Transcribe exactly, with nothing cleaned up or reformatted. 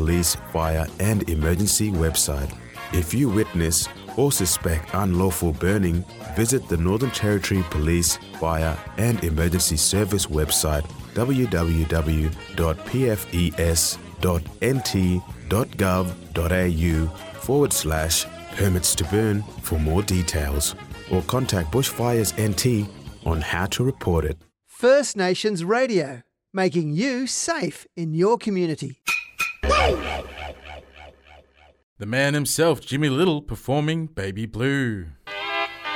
Police Fire and Emergency website. If you witness or suspect unlawful burning, visit the Northern Territory Police Fire and Emergency Service website w w w dot p f e s dot n t dot gov dot a u forward slash permits to burn for more details, or contact Bushfires N T on how to report it. First Nations Radio, making you safe in your community. The man himself, Jimmy Little, performing Baby Blue.